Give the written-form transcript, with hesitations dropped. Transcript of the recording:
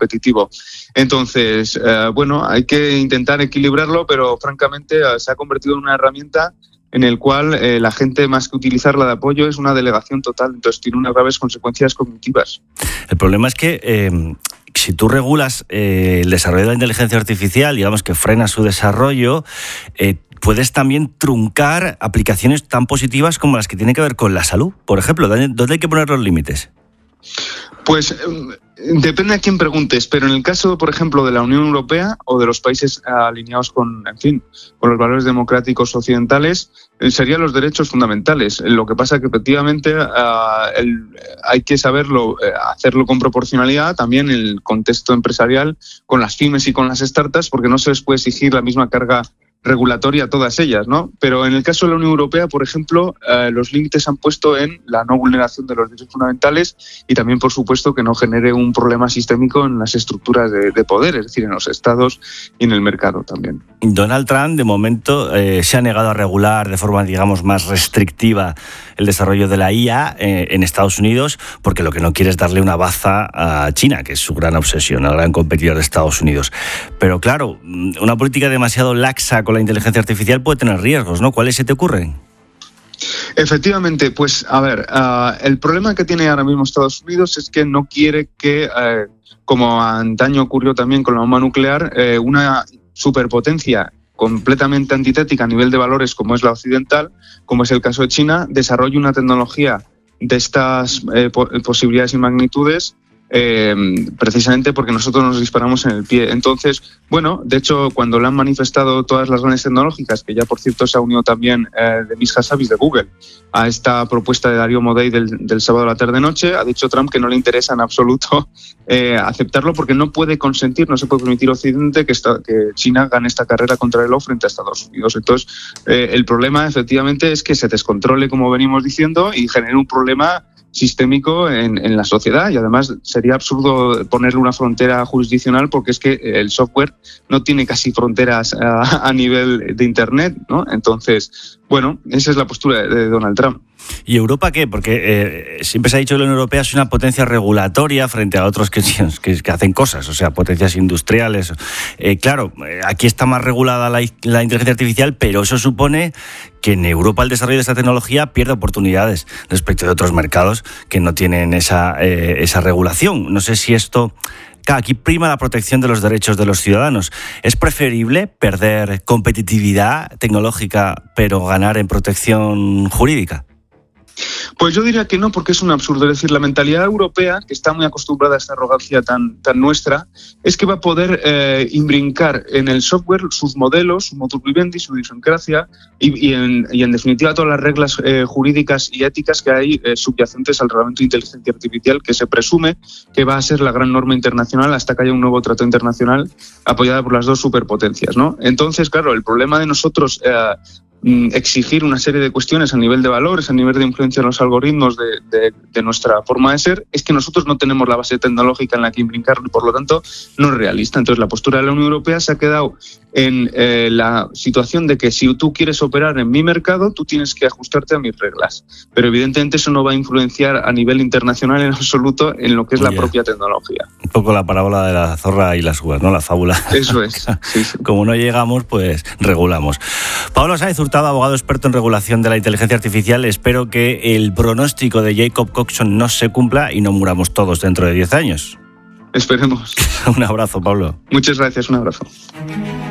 competitivo. Entonces, hay que intentar equilibrarlo, pero francamente se ha convertido en una herramienta en el cual la gente, más que utilizarla de apoyo, es una delegación total. Entonces tiene unas graves consecuencias cognitivas. El problema es que si tú regulas el desarrollo de la inteligencia artificial, digamos que frenas su desarrollo, puedes también truncar aplicaciones tan positivas como las que tienen que ver con la salud. Por ejemplo, ¿dónde hay que poner los límites? Pues depende a quién preguntes, pero en el caso, por ejemplo, de la Unión Europea o de los países alineados con los valores democráticos occidentales, serían los derechos fundamentales. Lo que pasa es que efectivamente hay que saberlo, hacerlo con proporcionalidad, también en el contexto empresarial, con las pymes y con las startups, porque no se les puede exigir la misma carga regulatoria a todas ellas, ¿no? Pero en el caso de la Unión Europea, por ejemplo, los límites se han puesto en la no vulneración de los derechos fundamentales y también, por supuesto, que no genere un problema sistémico en las estructuras de poder, es decir, en los estados y en el mercado también. Donald Trump, de momento, se ha negado a regular de forma, digamos, más restrictiva el desarrollo de la IA en Estados Unidos, porque lo que no quiere es darle una baza a China, que es su gran obsesión, el gran competidor de Estados Unidos. Pero claro, una política demasiado laxa con la inteligencia artificial puede tener riesgos, ¿no? ¿Cuáles se te ocurren? Efectivamente, pues a ver, el problema que tiene ahora mismo Estados Unidos es que no quiere que, como antaño ocurrió también con la bomba nuclear, una superpotencia completamente antitética a nivel de valores como es la occidental, como es el caso de China, desarrolle una tecnología de estas posibilidades y magnitudes, precisamente porque nosotros nos disparamos en el pie. Entonces, de hecho, cuando le han manifestado todas las grandes tecnológicas, que ya por cierto se ha unido también Demis Hassabis de Google a esta propuesta de Darío Modei del sábado a la tarde-noche, ha dicho Trump que no le interesa en absoluto aceptarlo porque no puede consentir, no se puede permitir Occidente que China gane esta carrera contra el reloj frente a Estados Unidos. Entonces, el problema efectivamente es que se descontrole, como venimos diciendo, y genere un problema sistémico en la sociedad, y además sería absurdo ponerle una frontera jurisdiccional porque es que el software no tiene casi fronteras a nivel de Internet, ¿no? Entonces, esa es la postura de Donald Trump. ¿Y Europa qué? Porque siempre se ha dicho que la Unión Europea es una potencia regulatoria frente a otros que hacen cosas, o sea, potencias industriales. Claro, aquí está más regulada la inteligencia artificial, pero eso supone que en Europa el desarrollo de esta tecnología pierde oportunidades respecto de otros mercados que no tienen esa regulación. No sé si esto... Claro, aquí prima la protección de los derechos de los ciudadanos. ¿Es preferible perder competitividad tecnológica pero ganar en protección jurídica? Pues yo diría que no, porque es un absurdo. Es decir, la mentalidad europea, que está muy acostumbrada a esta arrogancia tan nuestra, es que va a poder imbrincar en el software sus modelos, su modus vivendi, su idiosincrasia y en definitiva todas las reglas jurídicas y éticas que hay subyacentes al reglamento de inteligencia artificial, que se presume que va a ser la gran norma internacional hasta que haya un nuevo tratado internacional apoyada por las dos superpotencias, ¿no? Entonces, claro, el problema de nosotros exigir una serie de cuestiones a nivel de valores, a nivel de influencia en los algoritmos de nuestra forma de ser, es que nosotros no tenemos la base tecnológica en la que imbrincarlo y por lo tanto no es realista. Entonces la postura de la Unión Europea se ha quedado en la situación de que si tú quieres operar en mi mercado, tú tienes que ajustarte a mis reglas. Pero evidentemente eso no va a influenciar a nivel internacional en absoluto en lo que es la propia tecnología. Un poco la parábola de la zorra y las uvas, ¿no? La fábula. Eso es. Sí. Como no llegamos, pues regulamos. Pablo Sáez Hurtado, abogado experto en regulación de la inteligencia artificial. Espero que el pronóstico de Jacob Coxon no se cumpla y no muramos todos dentro de 10 años. Esperemos. Un abrazo, Pablo. Muchas gracias, un abrazo.